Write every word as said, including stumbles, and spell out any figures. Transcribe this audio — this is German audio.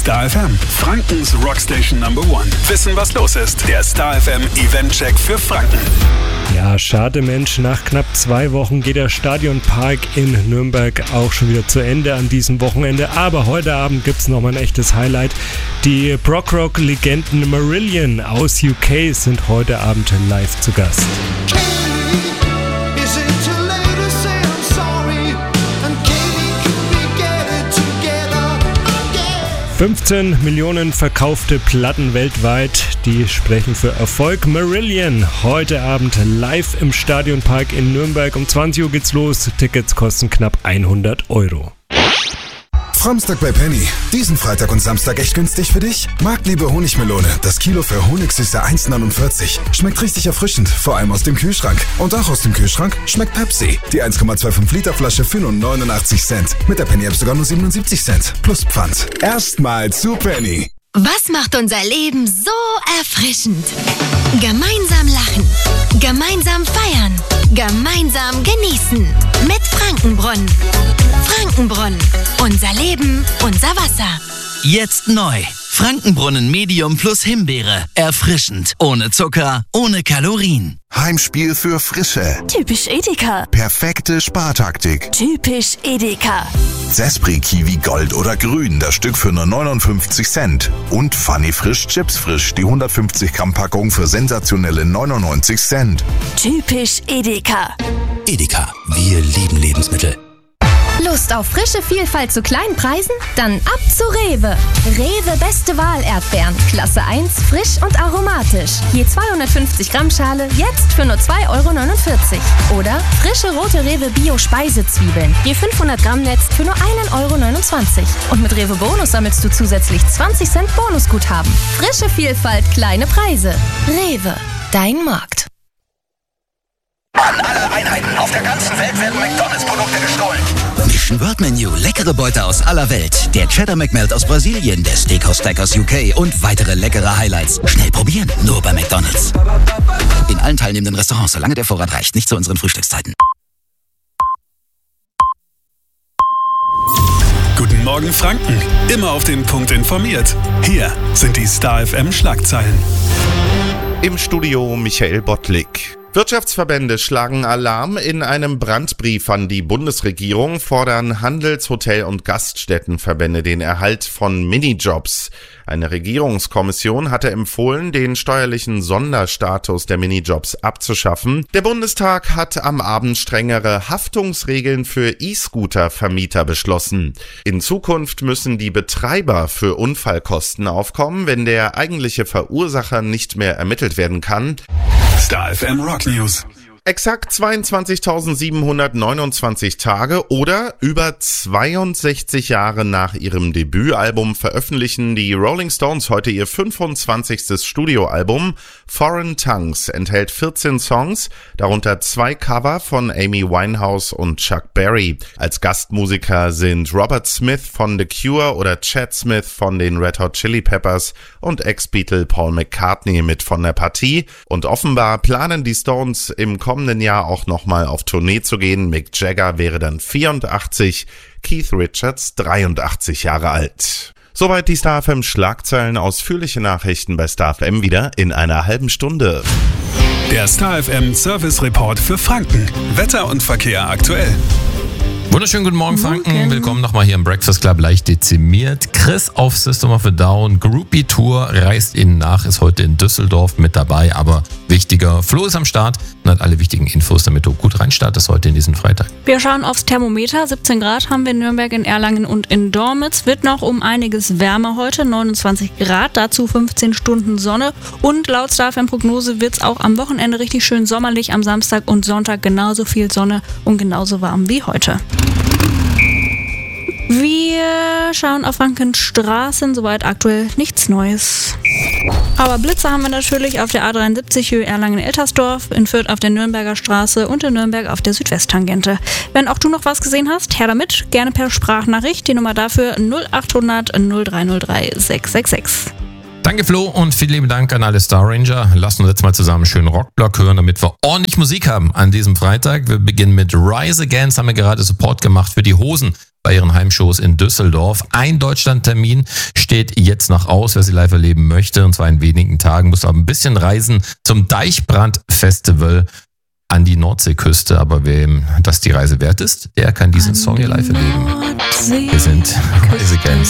Star F M, Frankens Rockstation Number One. Wissen, was los ist. Der Star F M Event-Check für Franken. Ja, schade Mensch, nach knapp zwei Wochen geht der Stadionpark in Nürnberg auch schon wieder zu Ende an diesem Wochenende. Aber heute Abend gibt es nochmal ein echtes Highlight. Die Prog-Rock-Legenden Marillion aus U K sind heute Abend live zu Gast. fünfzehn Millionen verkaufte Platten weltweit, die sprechen für Erfolg. Marillion, heute Abend live im Stadionpark in Nürnberg. Um zwanzig Uhr geht's los, Tickets kosten knapp hundert Euro. Framstag bei Penny. Diesen Freitag und Samstag echt günstig für dich? Marktliebe Honigmelone. Das Kilo für Honigsüße eins neunundvierzig. Schmeckt richtig erfrischend, vor allem aus dem Kühlschrank. Und auch aus dem Kühlschrank schmeckt Pepsi. Die eins Komma fünfundzwanzig Liter Flasche für nur neunundachtzig Cent. Mit der Penny App sogar nur siebenundsiebzig Cent. Plus Pfand. Erstmal zu Penny. Was macht unser Leben so erfrischend? Gemeinsam lachen. Gemeinsam feiern. Gemeinsam genießen. Mit Frankenbrunnen. Frankenbrunnen. Unser Leben, unser Wasser. Jetzt neu. Frankenbrunnen Medium plus Himbeere. Erfrischend. Ohne Zucker, ohne Kalorien. Heimspiel für Frische. Typisch Edeka. Perfekte Spartaktik. Typisch Edeka. Zespri Kiwi Gold oder Grün, das Stück für nur neunundfünfzig Cent. Und Funny Frisch Chips Frisch, die hundertfünfzig Gramm Packung für sensationelle neunundneunzig Cent. Typisch Edeka. Edeka, wir lieben Lebensmittel. Lust auf frische Vielfalt zu kleinen Preisen? Dann ab zu Rewe. Rewe Beste Wahl Erdbeeren. Klasse eins, frisch und aromatisch. Je zweihundertfünfzig Gramm Schale, jetzt für nur zwei Euro neunundvierzig. Oder frische rote Rewe Bio Speisezwiebeln. Je fünfhundert Gramm Netz für nur ein Euro neunundzwanzig. Und mit Rewe Bonus sammelst du zusätzlich zwanzig Cent Bonusguthaben. Frische Vielfalt, kleine Preise. Rewe, dein Markt. An alle Einheiten auf der ganzen Welt werden McDonalds-Produkte gestohlen. Mission World Menu, leckere Beute aus aller Welt. Der Cheddar McMelt aus Brasilien, der Steakhouse Stack aus U K und weitere leckere Highlights. Schnell probieren, nur bei McDonalds. In allen teilnehmenden Restaurants, solange der Vorrat reicht, nicht zu unseren Frühstückszeiten. Guten Morgen Franken, immer auf den Punkt informiert. Hier sind die Star F M Schlagzeilen. Im Studio Michael Bottlik. Wirtschaftsverbände schlagen Alarm. In einem Brandbrief an die Bundesregierung fordern Handels-, Hotel- und Gaststättenverbände den Erhalt von Minijobs. Eine Regierungskommission hatte empfohlen, den steuerlichen Sonderstatus der Minijobs abzuschaffen. Der Bundestag hat am Abend strengere Haftungsregeln für E-Scooter-Vermieter beschlossen. In Zukunft müssen die Betreiber für Unfallkosten aufkommen, wenn der eigentliche Verursacher nicht mehr ermittelt werden kann. Star F M Rock News. Exakt zweiundzwanzigtausendsiebenhundertneunundzwanzig Tage oder über zweiundsechzig Jahre nach ihrem Debütalbum veröffentlichen die Rolling Stones heute ihr fünfundzwanzigstes Studioalbum. Foreign Tongues enthält vierzehn Songs, darunter zwei Cover von Amy Winehouse und Chuck Berry. Als Gastmusiker sind Robert Smith von The Cure oder Chad Smith von den Red Hot Chili Peppers und Ex-Beatle Paul McCartney mit von der Partie. Und offenbar planen die Stones im kommenden Jahr auch nochmal auf Tournee zu gehen. Mick Jagger wäre dann vierundachtzig, Keith Richards dreiundachtzig Jahre alt. Soweit die Star F M Schlagzeilen. Ausführliche Nachrichten bei Star F M wieder in einer halben Stunde. Der Star F M Service Report für Franken. Wetter und Verkehr aktuell. Wunderschönen guten Morgen, Franken. Morgen. Willkommen nochmal hier im Breakfast Club, leicht dezimiert. Chris auf System of a Down, Groupie Tour, reist Ihnen nach, ist heute in Düsseldorf mit dabei, aber wichtiger, Flo ist am Start und hat alle wichtigen Infos, damit du gut reinstartest heute in diesen Freitag. Wir schauen aufs Thermometer, siebzehn Grad haben wir in Nürnberg, in Erlangen und in Dormitz. Wird noch um einiges wärmer heute, neunundzwanzig Grad, dazu fünfzehn Stunden Sonne. Und laut Star F M Prognose wird es auch am Wochenende richtig schön sommerlich, am Samstag und Sonntag genauso viel Sonne und genauso warm wie heute. Wir schauen auf Frankenstraßen, soweit aktuell nichts Neues. Aber Blitze haben wir natürlich auf der A dreiundsiebzig Höhe Erlangen-Eltersdorf, in Fürth auf der Nürnberger Straße und in Nürnberg auf der Südwesttangente. Wenn auch du noch was gesehen hast, her damit, gerne per Sprachnachricht. Die Nummer dafür null achthundert null drei null drei sechs sechs sechs. Danke Flo und vielen lieben Dank an alle Star Ranger. Lasst uns jetzt mal zusammen einen schönen Rockblock hören, damit wir ordentlich Musik haben an diesem Freitag. Wir beginnen mit Rise Again, das haben wir gerade Support gemacht für die Hosen. bei ihren Heimshows in Düsseldorf. Ein Deutschlandtermin steht jetzt noch aus, wer sie live erleben möchte. Und zwar in wenigen Tagen muss aber ein bisschen reisen zum Deichbrand-Festival an die Nordseeküste. Aber wem das die Reise wert ist, der kann diesen Song hier live erleben. Wir sind Rise Against.